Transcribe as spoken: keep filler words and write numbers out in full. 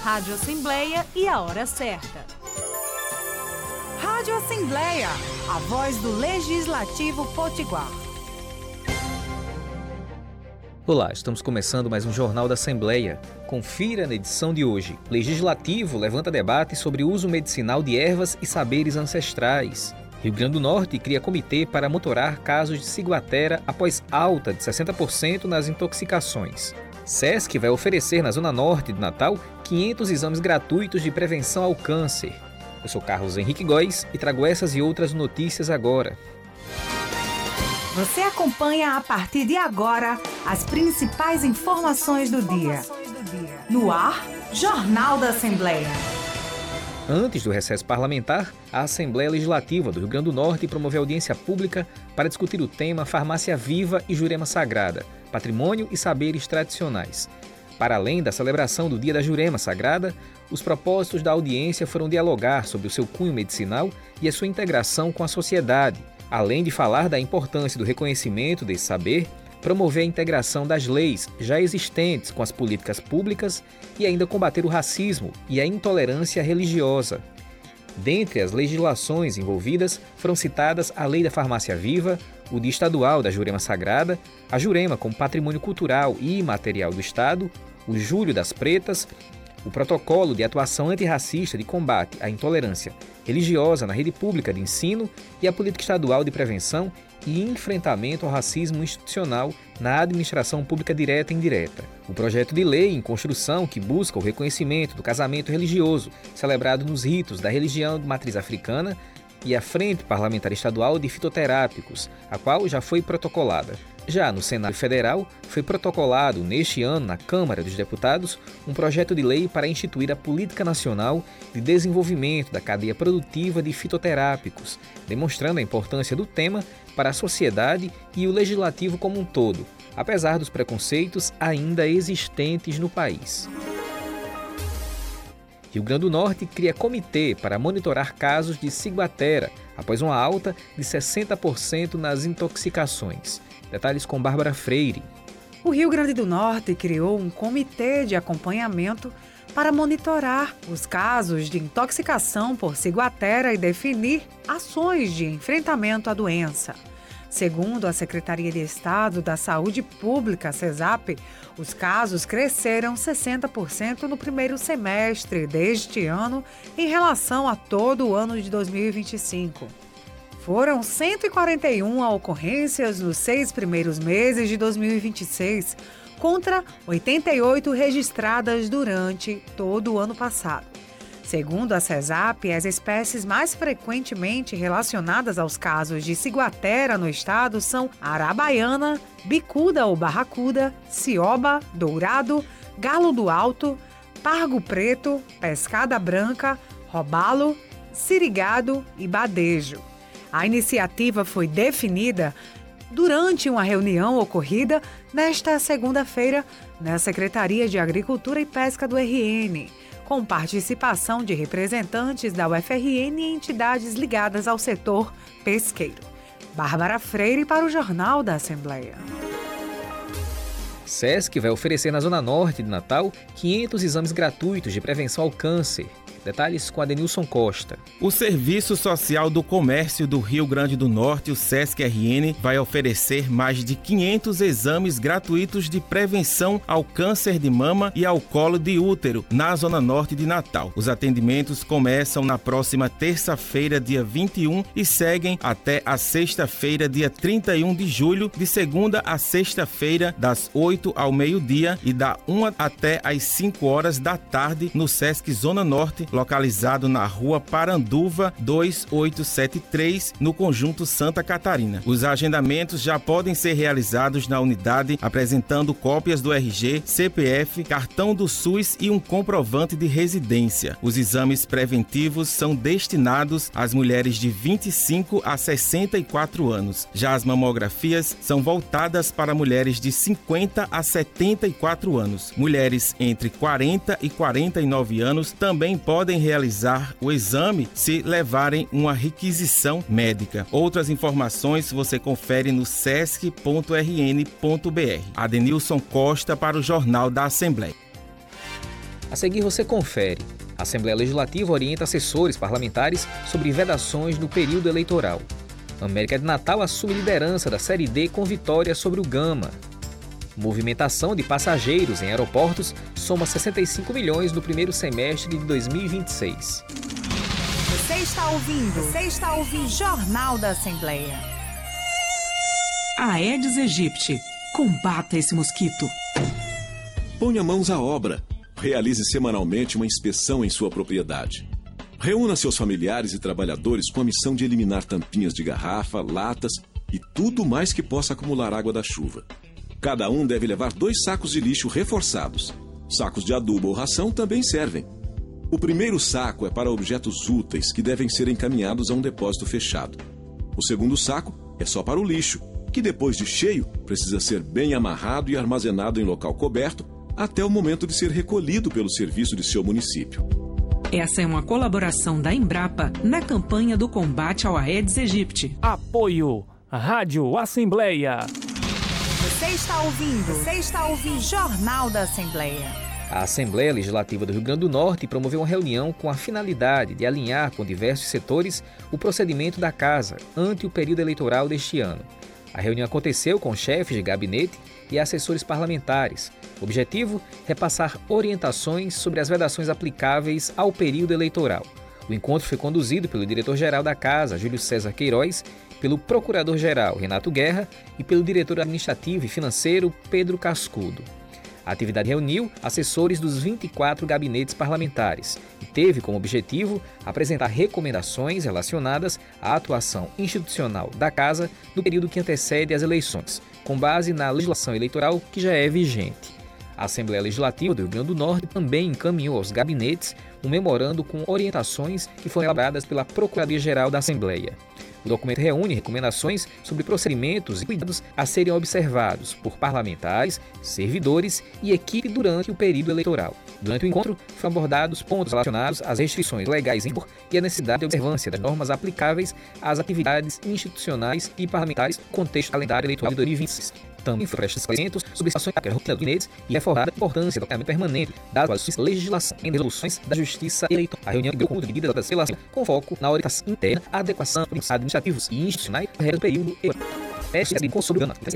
Rádio Assembleia e a hora certa. Rádio Assembleia, a voz do Legislativo Potiguar. Olá, estamos começando mais um Jornal da Assembleia. Confira na edição de hoje. Legislativo levanta debate sobre o uso medicinal de ervas e saberes ancestrais. Rio Grande do Norte cria comitê para monitorar casos de ciguatera após alta de sessenta por cento nas intoxicações. SESC vai oferecer na Zona Norte de Natal quinhentos exames gratuitos de prevenção ao câncer. Eu sou Carlos Henrique Góes e trago essas e outras notícias agora. Você acompanha a partir de agora as principais informações do dia. No ar, Jornal da Assembleia. Antes do recesso parlamentar, a Assembleia Legislativa do Rio Grande do Norte promoveu audiência pública para discutir o tema Farmácia Viva e Jurema Sagrada, Patrimônio e Saberes Tradicionais. Para além da celebração do Dia da Jurema Sagrada, os propósitos da audiência foram dialogar sobre o seu cunho medicinal e a sua integração com a sociedade, além de falar da importância do reconhecimento desse saber, promover a integração das leis já existentes com as políticas públicas e ainda combater o racismo e a intolerância religiosa. Dentre as legislações envolvidas foram citadas a Lei da Farmácia Viva, o Dia Estadual da Jurema Sagrada, a Jurema como Patrimônio Cultural e Imaterial do Estado, o Júlio das Pretas, o Protocolo de Atuação Antirracista de Combate à Intolerância Religiosa na Rede Pública de Ensino e a Política Estadual de Prevenção e Enfrentamento ao Racismo Institucional na Administração Pública Direta e Indireta. O projeto de lei em construção que busca o reconhecimento do casamento religioso celebrado nos ritos da religião de matriz africana e a Frente Parlamentar Estadual de Fitoterápicos, a qual já foi protocolada. Já no Senado Federal, foi protocolado neste ano na Câmara dos Deputados um projeto de lei para instituir a Política Nacional de Desenvolvimento da Cadeia Produtiva de Fitoterápicos, demonstrando a importância do tema para a sociedade e o legislativo como um todo, apesar dos preconceitos ainda existentes no país. Rio Grande do Norte cria comitê para monitorar casos de ciguatera após uma alta de sessenta por cento nas intoxicações. Detalhes com Bárbara Freire. O Rio Grande do Norte criou um comitê de acompanhamento para monitorar os casos de intoxicação por ciguatera e definir ações de enfrentamento à doença. Segundo a Secretaria de Estado da Saúde Pública, SESAP, os casos cresceram sessenta por cento no primeiro semestre deste ano em relação a todo o ano de dois mil e vinte e cinco. Foram cento e quarenta e uma ocorrências nos seis primeiros meses de dois mil e vinte e seis, contra oitenta e oito registradas durante todo o ano passado. Segundo a SESAP, as espécies mais frequentemente relacionadas aos casos de ciguatera no estado são arabaiana, bicuda ou barracuda, cioba, dourado, galo do alto, pargo preto, pescada branca, robalo, sirigado e badejo. A iniciativa foi definida durante uma reunião ocorrida nesta segunda-feira na Secretaria de Agricultura e Pesca do R N, com participação de representantes da U F R N e entidades ligadas ao setor pesqueiro. Bárbara Freire para o Jornal da Assembleia. SESC vai oferecer na Zona Norte de Natal quinhentos exames gratuitos de prevenção ao câncer. Detalhes com Adenilson Costa. O Serviço Social do Comércio do Rio Grande do Norte, o SESC-R N, vai oferecer mais de quinhentos exames gratuitos de prevenção ao câncer de mama e ao colo de útero na Zona Norte de Natal. Os atendimentos começam na próxima terça-feira, dia vinte e um, e seguem até a sexta-feira, dia trinta e um de julho, de segunda a sexta-feira, das oito ao meio-dia e da uma até às cinco horas da tarde, no SESC Zona Norte, localizado na rua Paranduva dois oito sete três, no Conjunto Santa Catarina. Os agendamentos já podem ser realizados na unidade apresentando cópias do R G, C P F, cartão do SUS e um comprovante de residência. Os exames preventivos são destinados às mulheres de vinte e cinco a sessenta e quatro anos. Já as mamografias são voltadas para mulheres de cinquenta a setenta e quatro anos. Mulheres entre quarenta e quarenta e nove anos também podem podem realizar o exame se levarem uma requisição médica. Outras informações você confere no sesc ponto r n ponto b r. Adenilson Costa para o Jornal da Assembleia. A seguir você confere. A Assembleia Legislativa orienta assessores parlamentares sobre vedações no período eleitoral. América de Natal assume liderança da Série D com vitória sobre o Gama. Movimentação de passageiros em aeroportos soma sessenta e cinco milhões no primeiro semestre de dois mil e vinte e seis. Você está ouvindo? Você está ouvindo? Jornal da Assembleia. Aedes aegypti. Combata esse mosquito. Ponha mãos à obra. Realize semanalmente uma inspeção em sua propriedade. Reúna seus familiares e trabalhadores com a missão de eliminar tampinhas de garrafa, latas e tudo mais que possa acumular água da chuva. Cada um deve levar dois sacos de lixo reforçados. Sacos de adubo ou ração também servem. O primeiro saco é para objetos úteis que devem ser encaminhados a um depósito fechado. O segundo saco é só para o lixo, que depois de cheio precisa ser bem amarrado e armazenado em local coberto até o momento de ser recolhido pelo serviço de seu município. Essa é uma colaboração da Embrapa na campanha do combate ao Aedes aegypti. Apoio Rádio Assembleia. Você está ouvindo? Você está ouvindo? Jornal da Assembleia. A Assembleia Legislativa do Rio Grande do Norte promoveu uma reunião com a finalidade de alinhar com diversos setores o procedimento da Casa ante o período eleitoral deste ano. A reunião aconteceu com chefes de gabinete e assessores parlamentares. O objetivo é repassar orientações sobre as vedações aplicáveis ao período eleitoral. O encontro foi conduzido pelo diretor-geral da Casa, Júlio César Queiroz, pelo procurador-geral, Renato Guerra, e pelo diretor administrativo e financeiro, Pedro Cascudo. A atividade reuniu assessores dos vinte e quatro gabinetes parlamentares e teve como objetivo apresentar recomendações relacionadas à atuação institucional da Casa no período que antecede as eleições, com base na legislação eleitoral que já é vigente. A Assembleia Legislativa do Rio Grande do Norte também encaminhou aos gabinetes um memorando com orientações que foram elaboradas pela Procuradoria-Geral da Assembleia. O documento reúne recomendações sobre procedimentos e cuidados a serem observados por parlamentares, servidores e equipe durante o período eleitoral. Durante o encontro, foram abordados pontos relacionados às restrições legais em vigor e à necessidade de observância das normas aplicáveis às atividades institucionais e parlamentares no contexto do calendário eleitoral de dois mil e vinte e seis. Também foram prestados esclarecimentos sobre situações da rotina do gabinetes e reforçada a importância do acompanhamento permanente das atuações legislação em resoluções da Justiça Eleitoral. A reunião deu conta de medidas da relação com foco na orientação interna, adequação de administrativos e institucionais ao período eleitoral. Este é o